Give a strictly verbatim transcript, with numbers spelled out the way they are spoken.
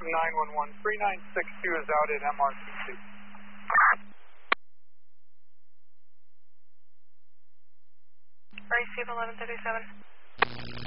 nine one one, three nine six two is out at M R T C. Receive eleven thirty-seven.